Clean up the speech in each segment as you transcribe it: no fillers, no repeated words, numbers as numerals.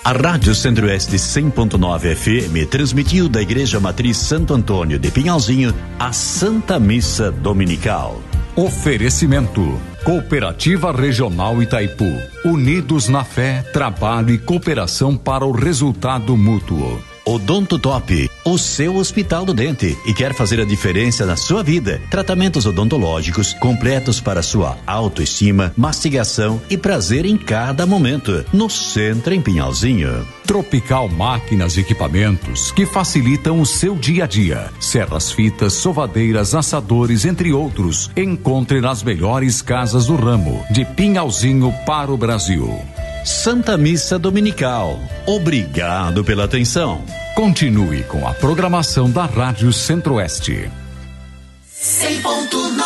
A Rádio Centro-Oeste 100.9 FM transmitiu da Igreja Matriz Santo Antônio de Pinhalzinho a Santa Missa Dominical. Oferecimento: Cooperativa Regional Itaipu. Unidos na fé, trabalho e cooperação para o resultado mútuo. Odonto Top, o seu Hospital do Dente, e quer fazer a diferença na sua vida. Tratamentos odontológicos completos para sua autoestima, mastigação e prazer em cada momento. No centro, em Pinhalzinho. Tropical Máquinas e Equipamentos que facilitam o seu dia a dia. Serras fitas, sovadeiras, assadores, entre outros. Encontre nas melhores casas do ramo, de Pinhalzinho para o Brasil. Santa Missa Dominical. Obrigado pela atenção. Continue com a programação da Rádio Centro-Oeste. 100.9.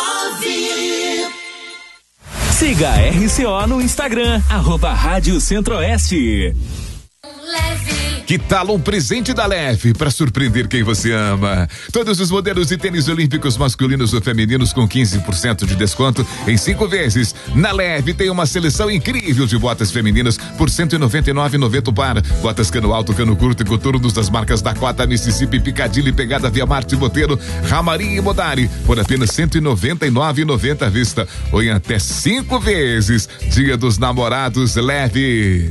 Siga a RCO no Instagram, @Rádio Centro-Oeste. Que tal um presente da Leve para surpreender quem você ama? Todos os modelos de tênis olímpicos masculinos ou femininos com 15% de desconto em 5 vezes. Na Leve tem uma seleção incrível de botas femininas por R$199,90 o par. Botas cano alto, cano curto e coturnos das marcas Dakota, Mississippi, Piccadilly, Pegada, Via Marte, Botelho, Ramarim e Modari por apenas R$199,90 à vista ou em até 5 vezes. Dia dos Namorados Leve.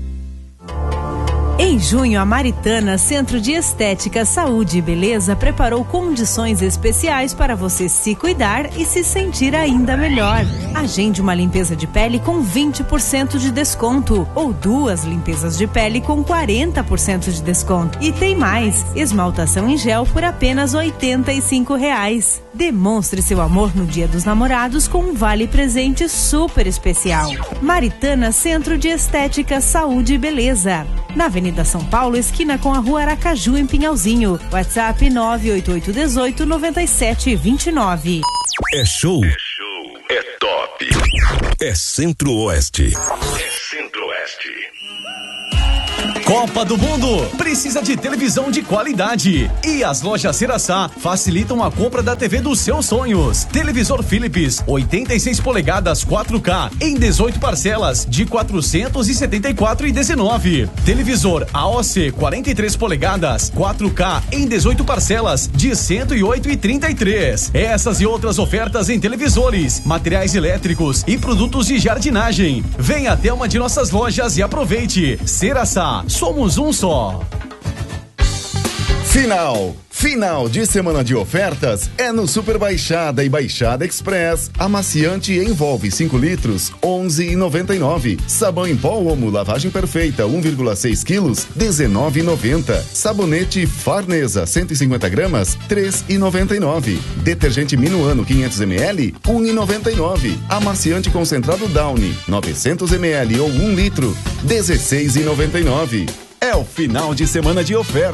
Em junho, a Maritana Centro de Estética, Saúde e Beleza preparou condições especiais para você se cuidar e se sentir ainda melhor. Agende uma limpeza de pele com 20% de desconto ou 2 limpezas de pele com 40% de desconto. E tem mais, esmaltação em gel por apenas R$85. Demonstre seu amor no Dia dos Namorados com um vale presente super especial. Maritana Centro de Estética, Saúde e Beleza. Na Avenida São Paulo, esquina com a Rua Aracaju, em Pinhalzinho. WhatsApp 988189729. É show. É top. É Centro-Oeste. Copa do Mundo precisa de televisão de qualidade e as lojas Ceraçá facilitam a compra da TV dos seus sonhos. Televisor Philips 86 polegadas 4K em 18 parcelas de R$474,19. Televisor AOC 43 polegadas 4K em 18 parcelas de R$108,33. Essas e outras ofertas em televisores, materiais elétricos e produtos de jardinagem. Venha até uma de nossas lojas e aproveite. Ceraçá, somos um só. Final de semana de ofertas é no Super Baixada e Baixada Express. Amaciante Envolve 5 litros, R$11,99. Sabão em pó Omo Lavagem Perfeita 1,6 quilos, R$19,90. Sabonete Farnesa 150 gramas, R$3,99. Detergente Minuano 500 ml, R$1,99. Amaciante concentrado Downy 900 ml ou 1 litro, R$16,99. É o final de semana de ofertas.